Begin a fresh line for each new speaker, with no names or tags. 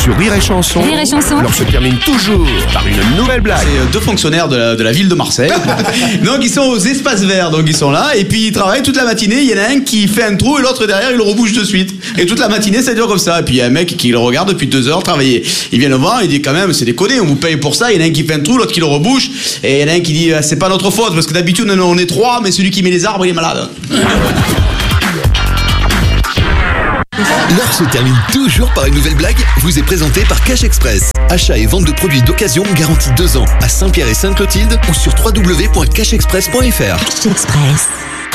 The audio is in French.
Sur Rire et Chanson,
Rire et Chanson.
l'heure se termine toujours par une nouvelle blague.
C'est deux fonctionnaires de la ville de Marseille. Donc ils sont aux espaces verts, donc ils sont là, et puis ils travaillent toute la matinée. Il y en a un qui fait un trou et l'autre derrière il le rebouche de suite. Et toute la matinée ça dure comme ça. Et puis il y a un mec qui le regarde depuis 2 heures travailler. Il vient le voir, il dit quand même c'est déconné, on vous paye pour ça. Il y en a un qui fait un trou, l'autre qui le rebouche. Et il y en a un qui dit c'est pas notre faute parce que d'habitude on est 3, mais celui qui met les arbres il est malade.
L'heure se termine toujours par une nouvelle blague, vous est présentée par Cash Express. Achat et vente de produits d'occasion garantis 2 ans à Saint-Pierre et Sainte-Clotilde ou sur www.cashexpress.fr.
Cash Express.